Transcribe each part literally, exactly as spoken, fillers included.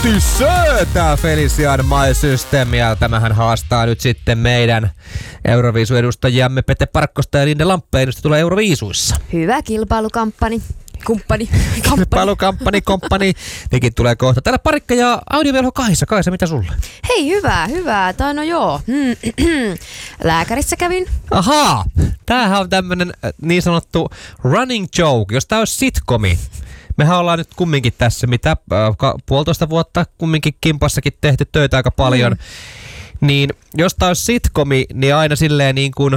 Tissö, tää Felician My System, ja tämähän haastaa nyt sitten meidän Euroviisu-edustajiamme Pete Parkkosta ja Linde Lampeenista tulee Euroviisuissa. Hyvä kilpailukamppani. Kumppani. Kilpailukamppani, komppani. Nekin tulee kohta. Täällä Parikka ja audiovelho Kaisa. Kaisa, mitä sulle? Hei, hyvää, hyvää. Tai no joo. Lääkärissä kävin. Ahaa. Tämähän on tämmönen niin sanottu running joke. Jos tää olisi sitcomi. Mehän ollaan nyt kumminkin tässä, mitä äh, puolitoista vuotta kumminkin kimpassakin tehty töitä aika paljon. Mm. Niin jos tää olisi sitcomi, niin aina silleen niin kuin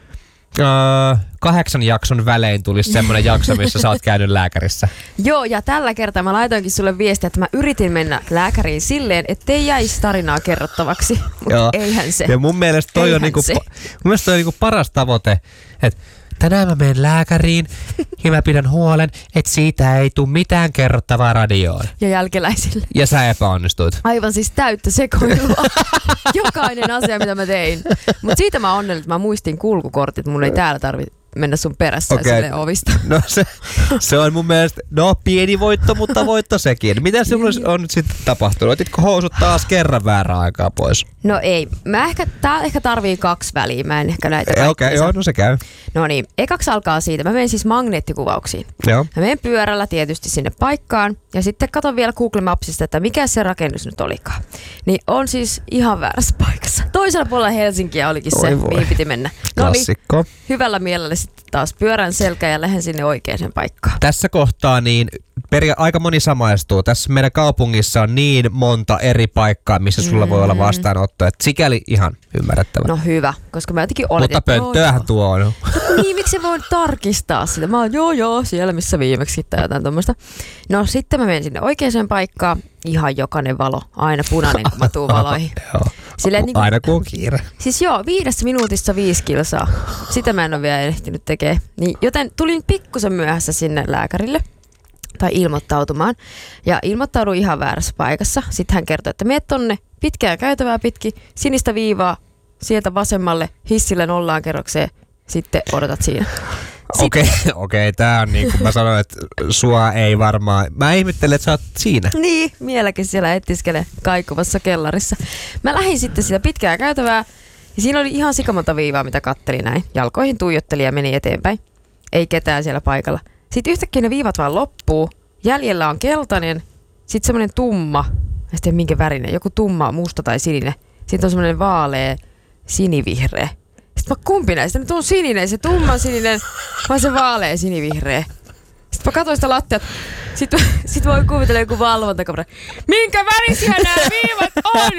äh, kahdeksan jakson välein tulisi semmoinen jakso, missä sä oot käynyt lääkärissä. Joo, ja tällä kertaa mä laitoinkin sulle viestiä, että mä yritin mennä lääkäriin silleen, ettei jäisi tarinaa kerrottavaksi. Mutta eihän se. Ja mun mielestä toi eihän on, niinku, mun mielestä toi on niinku paras tavoite, että tänään mä menen lääkäriin ja mä pidän huolen, että siitä ei tule mitään kerrottavaa radioon. Ja jälkeläisille. Ja sä epäonnistuit. Aivan siis täyttä sekoilua. Jokainen asia, mitä mä tein. Mutta siitä mä onnellinen, että mä muistin kulkukortit. Mun ei täällä tarvitse mennä sun perässä okay. Silleen ovista. No se, se on mun mielestä, no pieni voitto, mutta voitto sekin. Mitä sinulle on nyt sitten tapahtunut? Otitko housut taas kerran väärää aikaa pois? No ei. Mä ehkä, tää ehkä tarvii kaksi väliä. Mä en ehkä näitä Okei, okay, joo, no se käy. No niin, ekaksi alkaa siitä. Mä menen siis magneettikuvauksiin. Joo. Mä menen pyörällä tietysti sinne paikkaan. Ja sitten katon vielä Google Mapsista, että mikä se rakennus nyt olikaan. Niin on siis ihan väärässä paikassa. Toisella puolella Helsinkiä olikin se, mihin piti mennä. Klassikko. No niin, hyvällä mielellä sitten taas pyörän selkä ja lähden sinne oikeaan paikkaan. Tässä kohtaa niin peria- aika moni samaistuu. Tässä meidän kaupungissa on niin monta eri paikkaa, missä sulla mm. voi olla vastaanotto. Että sikäli ihan ymmärrettävä. No hyvä, koska mä jotenkin oletin, mutta pönttöähän tuo on. No niin, miksi voin tarkistaa sitä? Mä oon joo joo, siellä missä viimeksi tai jotain tommoista. No sitten mä menen sinne oikeaan paikkaan. Ihan jokainen valo, aina punainen, kun mä tuun valoihin. Silleen, niin kuin, aina kun on kiire. Siis joo, viidessä minuutissa viisi kilsaa. Sitä mä en ole vielä ehtinyt tekemään. Niin, joten tulin pikkusen myöhässä sinne lääkärille tai ilmoittautumaan. Ja ilmoittauduin ihan väärässä paikassa. Sitten hän kertoi, että mene tonne pitkää käytävää pitkin, sinistä viivaa, sieltä vasemmalle, hissillä nollaan kerrokseen, sitten odotat siinä. Okei, okay, okay, tää on niin kuin mä sanoin, että sua ei varmaan. Mä ihmettelen, että sä oot siinä. Niin, mieläkin siellä etsiskele kaikuvassa kellarissa. Mä lähdin sitten sitä pitkää käytävää ja siinä oli ihan sikamonta viivaa, mitä kattelin näin. Jalkoihin tuijotteli ja meni eteenpäin. Ei ketään siellä paikalla. Sitten yhtäkkiä ne viivat vaan loppuu. Jäljellä on keltainen, sitten semmoinen tumma, en tiedä minkä värinen, joku tumma, musta tai sininen. Sitten on semmoinen vaalea, sinivihreä. Sitten mä kumpi näistä, nyt on sininen, se tumman sininen, vai se vaalea sinivihreä. Sitten mä katsoin sitä lattiat, sitten sit voi kuvitella joku valvontakamera. Minkä värisiä nämä viivat on?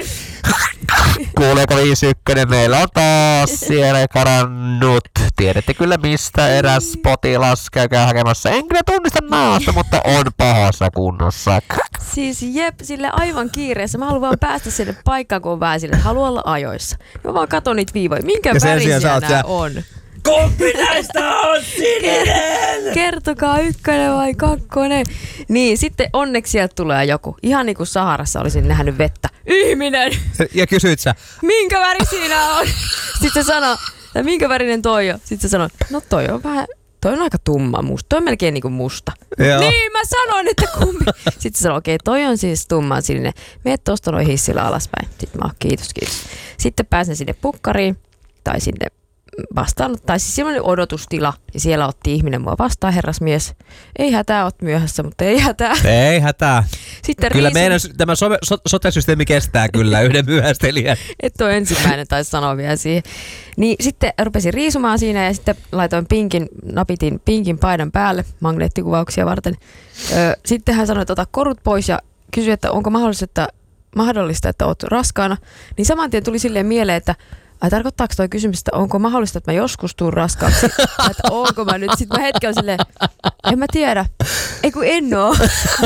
Kuuleeko viisi yksi? Meillä on taas siellä karannut. Tiedätte kyllä mistä eräs potilas, käykää hakemassa. En kyllä tunnista maasta, mutta on pahassa kunnossa. Siis jep, sille aivan kiireessä. Mä haluan vaan päästä sinne paikkaan, kun on vähän sille. Haluan olla ajoissa. Mä vaan katon niitä viivoja. Minkä värisiä nämä sä... on? Kumpi näistä on sininen? Kertokaa ykkönen vai kakkonen. Niin, sitten onneksi sieltä tulee joku. Ihan niin kuin Saharassa olisin nähnyt vettä. Ihminen! Ja kysyit sä? Minkä väri siinä on? Sitten se sanoo, että minkä värinen toi on? Sitten se sanoo, no toi on vähän, toi on aika tumma musta. Toi on melkein niin kuin musta. Joo. Niin, mä sanoin, että kumpi. Sitten se sanoo, okei, okay, toi on siis tumman sininen. Mene tosta noin hissillä alaspäin. Sitten mä oon, kiitos, kiitos. Sitten pääsen sinne pukkariin tai sinne vastaan, tai siis semmoinen odotustila, ja siellä otti ihminen mua vastaan, herrasmies. Ei hätää, oot myöhässä, mutta ei hätää. Ei hätää. Sitten kyllä riisun... meidän tämä so- so- sote-systeemi kestää kyllä yhden myöhästelijän. Et ole ensimmäinen, taisi sanoa vielä siihen. Niin sitten rupesin riisumaan siinä, ja sitten laitoin pinkin, napitin pinkin paidan päälle magneettikuvauksia varten. Öö, sitten hän sanoi, että ota korut pois, ja kysyi, että onko mahdollista, että, mahdollista, että oot raskaana. Niin saman tien tuli silleen mieleen, että ai tarkoittaako toi kysymys, että onko mahdollista, että mä joskus tuun raskaaksi? Että onko mä nyt? Sitten mä hetken on silleen, en mä tiedä. Ei kun en oo.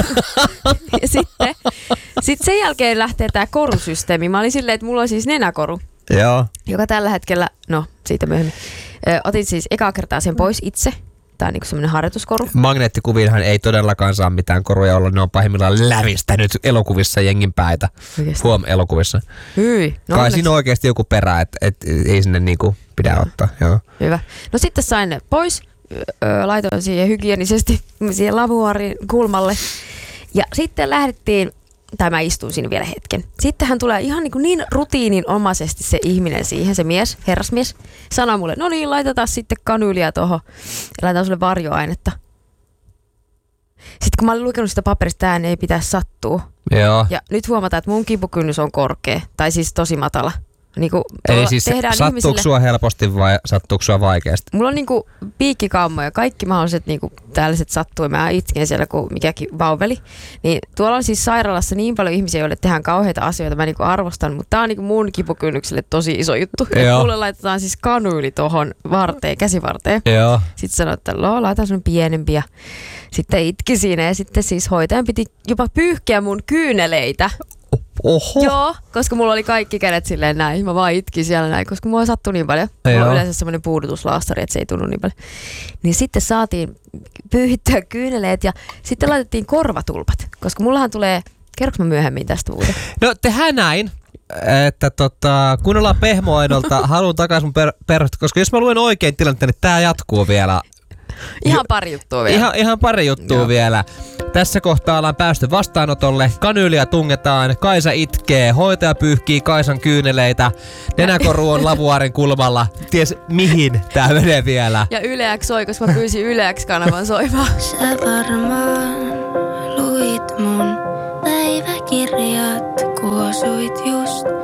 Ja sitten sit sen jälkeen lähtee tää korusysteemi. Mä olin silleen, että mulla on siis nenäkoru. Joo. Joka tällä hetkellä, no siitä myöhemmin, ö, otin siis ekaa kertaa sen pois itse. Tää on niinku semmonen harjoituskoru. Magneettikuviinhan ei todellakaan saa mitään koruja olla. Ne on pahimmillaan lävistänyt elokuvissa jengin päitä. Oikeasti. Huom elokuvissa. Hyi. No kai onneksi. Siinä on oikeasti joku perä, että et, ei sinne niinku pidä Joo. ottaa. Joo. Hyvä. No sitten sain ne pois. Öö, laitoin siihen hygienisesti siihen lavuaarin kulmalle. Ja sitten lähdettiin tai mä istun siinä vielä hetken. Sittenhän tulee ihan niin, kuin niin rutiininomaisesti se ihminen siihen, se mies, herrasmies, sanoo mulle, no niin, laitetaan sitten kanyyliä tuohon ja laitetaan sulle varjoainetta. Sitten kun mä olin lukenut sitä paperista, tämä ei pitäisi sattua. Joo. Ja nyt huomataan, että mun kipukynnys on korkea, tai siis tosi matala. Niin kuin Eli siis sattuuko ihmisille... sua helposti vai sattuuko sua vaikeasti? Mulla on niinku piikkikammo ja kaikki mahdolliset niinku tällaiset sattuu. Mä itken siellä kuin mikäkin vauveli. Niin tuolla on siis sairaalassa niin paljon ihmisiä, joille tehdään kauheita asioita. Mä niinku arvostan, mutta tää on niinku mun kipukynnykselle tosi iso juttu. Mulle laitetaan siis kanyyli tohon varteen, käsivarteen. Joo. Sitten sanoi, että loo, laitetaan sun pienempi. Ja sitten itki siinä ja sitten siis hoitajan piti jopa pyyhkiä mun kyyneleitä. Oho. Joo, koska mulla oli kaikki kädet silleen näin. Mä vaan itkin siellä näin, koska mua sattui niin paljon. Mulla Joo. on yleensä semmoinen puudutuslaastari, että se ei tunnu niin paljon. Niin sitten saatiin pyyhittyä kyyneleet ja sitten laitettiin korvatulpat. Koska mullahan tulee, kerroks mä myöhemmin tästä muuten? No tehdään näin, että tota, kun ollaan Pehmoaidolta, haluan takaisin mun per- perhestä, koska jos mä luen oikein tilannetta, niin tää jatkuu vielä. Ihan pari juttua vielä. Ihan, ihan pari juttua Joo. vielä. Tässä kohtaa ollaan päästy vastaanotolle. Kanyyliä tungetaan, Kaisa itkee, hoitaja pyyhkii Kaisan kyyneleitä, nenäkoru on lavuaarin kulmalla. Ties mihin tää menee vielä. Ja Yle X soi, koska mä pyysin Yle X-kanavan soimaan. Sä varmaan luit mun päiväkirjat, kun osuit just